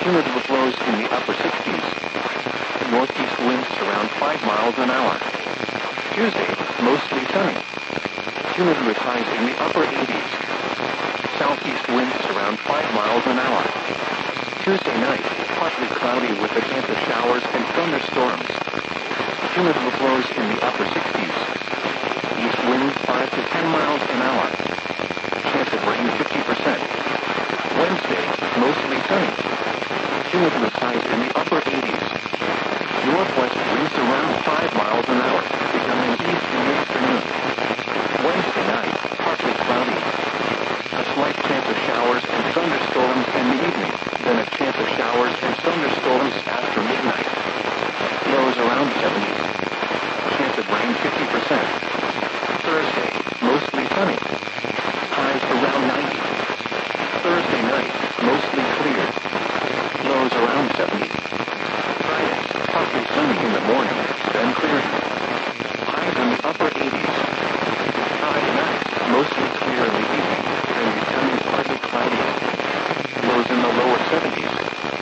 Humid with lows in the upper 60s. Northeast winds around 5 miles an hour. Tuesday, mostly sunny. Humid with highs in the upper 80s. Southeast winds around 5 miles an hour. Tuesday night, partly cloudy with a chance of showers and thunderstorms. Humid with lows in the upper 60s. East winds 5 to 10 miles an hour. Chance of rain 50%. Wednesday, mostly sunny. Humid with highs in the upper 80s. Northwest winds around 5 miles an hour, becoming east in the afternoon. Wednesday night, partly cloudy. A slight chance of showers and thunderstorms in the evening, then a chance of showers and thunderstorms after midnight. Lows around 70s. Chance of rain 50%. Thursday, mostly sunny. Highs around 90. Thursday night, mostly clear. Lows around 70. Friday, partly sunny in the morning, then clearing.